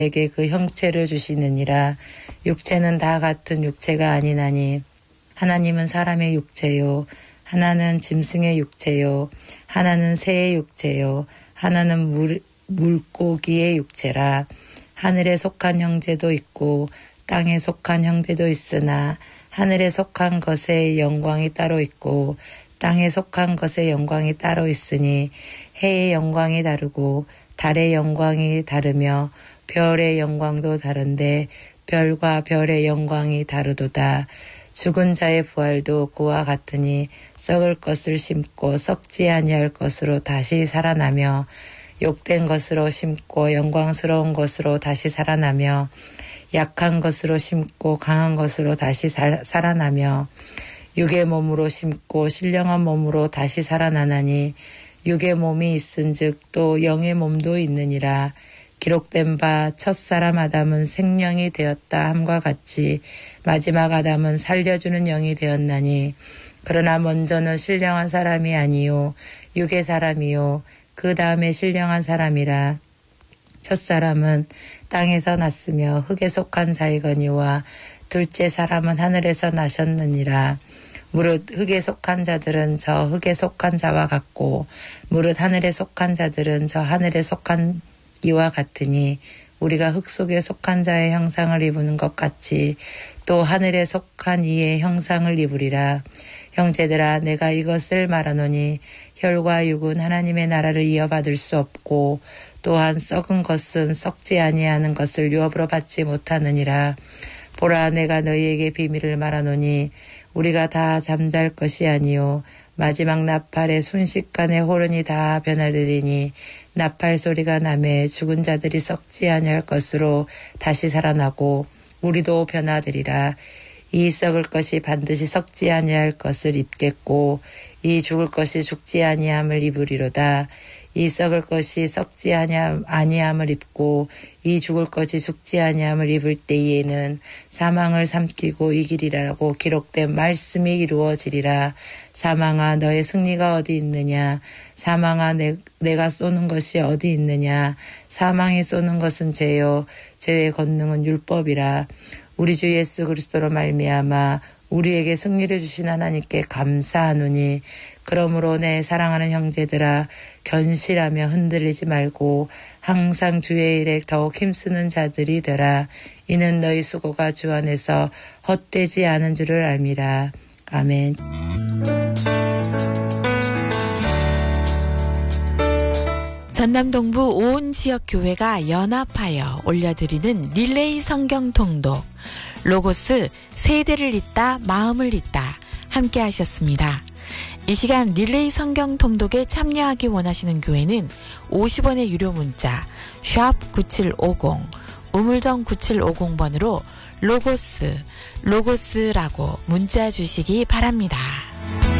내게 그 형체를 주시느니라. 육체는 다 같은 육체가 아니나니 하나님은 사람의 육체요, 하나는 짐승의 육체요, 하나는 새의 육체요, 하나는 물고기의 육체라. 하늘에 속한 형제도 있고 땅에 속한 형제도 있으나 하늘에 속한 것의 영광이 따로 있고 땅에 속한 것의 영광이 따로 있으니 해의 영광이 다르고 달의 영광이 다르며 별의 영광도 다른데 별과 별의 영광이 다르도다. 죽은 자의 부활도 그와 같으니 썩을 것을 심고 썩지 아니할 것으로 다시 살아나며 욕된 것으로 심고 영광스러운 것으로 다시 살아나며 약한 것으로 심고 강한 것으로 다시 살아나며 육의 몸으로 심고 신령한 몸으로 다시 살아나나니 육의 몸이 있은즉 또 영의 몸도 있느니라. 기록된 바 첫사람 아담은 생명이 되었다 함과 같이 마지막 아담은 살려주는 영이 되었나니 그러나 먼저는 신령한 사람이 아니요 육의 사람이요 그 다음에 신령한 사람이라. 첫사람은 땅에서 났으며 흙에 속한 자이거니와 둘째 사람은 하늘에서 나셨느니라. 무릇 흙에 속한 자들은 저 흙에 속한 자와 같고 무릇 하늘에 속한 자들은 저 하늘에 속한 이와 같으니 우리가 흙 속에 속한 자의 형상을 입은 것 같이 또 하늘에 속한 이의 형상을 입으리라. 형제들아, 내가 이것을 말하노니 혈과 육은 하나님의 나라를 이어받을 수 없고 또한 썩은 것은 썩지 아니하는 것을 유업으로 받지 못하느니라. 보라, 내가 너희에게 비밀을 말하노니 우리가 다 잠잘 것이 아니요 마지막 나팔의 순식간에 호른이 다 변화되리니 나팔 소리가 나매 죽은 자들이 썩지 아니할 것으로 다시 살아나고 우리도 변화되리라. 이 썩을 것이 반드시 썩지 아니할 것을 입겠고 이 죽을 것이 죽지 아니함을 입으리로다. 이 썩을 것이 썩지 아니함을 입고 이 죽을 것이 죽지 아니함을 입을 때에는 사망을 삼키고 이기리라고 기록된 말씀이 이루어지리라. 사망아, 너의 승리가 어디 있느냐? 사망아, 내가 쏘는 것이 어디 있느냐? 사망이 쏘는 것은 죄요 죄의 권능은 율법이라. 우리 주 예수 그리스도로 말미암아 우리에게 승리를 주신 하나님께 감사하노니 그러므로 내 사랑하는 형제들아, 견실하며 흔들리지 말고 항상 주의 일에 더욱 힘쓰는 자들이 되라. 이는 너희 수고가 주 안에서 헛되지 않은 줄을 알미라. 아멘. 전남 동부 온 지역 교회가 연합하여 올려드리는 릴레이 성경 통독 로고스 세대를 잇다 마음을 잇다 함께 하셨습니다. 이 시간 릴레이 성경 통독에 참여하기 원하시는 교회는 50원의 유료 문자 샵 9750 우물정 9750번으로 로고스라고 문자 주시기 바랍니다.